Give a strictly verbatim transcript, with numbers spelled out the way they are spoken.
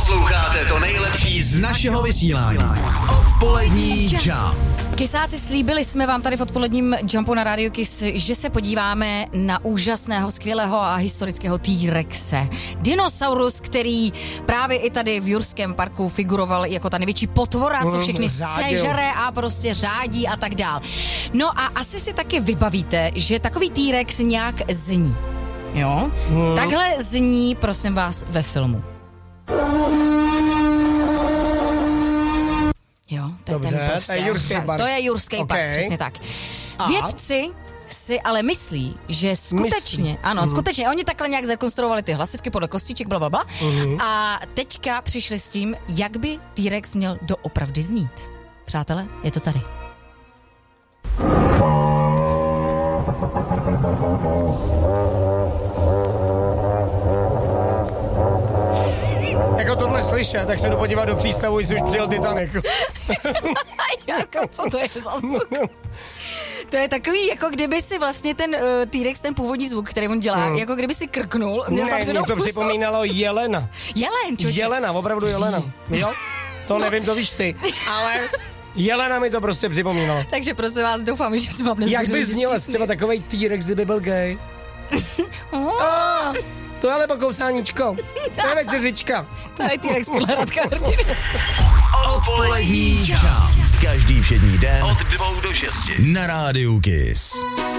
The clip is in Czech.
Posloucháte to nejlepší z našeho vysílání. Odpolední Jump. Kysáci, slíbili jsme vám tady v odpoledním Jumpu na Radio Kiss, že se podíváme na úžasného, skvělého a historického T-Rexe. Dinosaurus, který právě i tady v Jurském parku figuroval jako ta největší potvora, co všechny sežere a prostě řádí a tak dál. No a asi si taky vybavíte, že takový T-Rex nějak zní. Jo? Hmm. Takhle zní, prosím vás, ve filmu. Jo, to je Dobře, ten prostě, to je Jurský park. To je Jurský okay. park, přesně tak. A? Vědci si ale myslí, že skutečně, myslí. ano, mm. skutečně, oni takhle nějak zrekonstruovali ty hlasivky podle kostiček, blablabla, mm. a teďka přišli s tím, jak by T-Rex měl doopravdy znít. Přátelé, je to tady. Jako tohle slyšet, tak se jdu podívat do přístavu, jestli už přijel Titanic. Jako, co to je za zvuk? To je takový, jako kdyby si vlastně ten uh, T-Rex, ten původní zvuk, který on dělá, hmm. jako kdyby si krknul. Ne, mě to připomínalo jelena. Jelen, čoče. Jelena, opravdu jelena. Jo? To nevím, to víš ty. Ale jelena mi to prostě připomínalo. Takže prosím vás, doufám, že jsem vám nezbyl. Jak by zněla třeba takovej T-Rex, kdyby byl gay? oh. Oh, to je ale pokousáníčko. To je večeřička. To je T-Rex podle Radka Hrtiny. Odpolední Jump. Každý všední den od dvou do šesti na Rádiu Kiss.